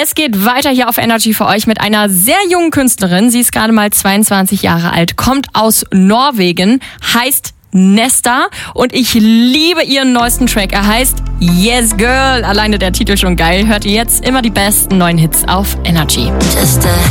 Es geht weiter hier auf Energy für euch mit einer sehr jungen Künstlerin. Sie ist gerade mal 22 Jahre alt, kommt aus Norwegen, heißt Nesta und ich liebe ihren neuesten Track. Er heißt Yes Girl. Alleine der Titel schon geil. Hört ihr jetzt immer die besten neuen Hits auf Energy. Just a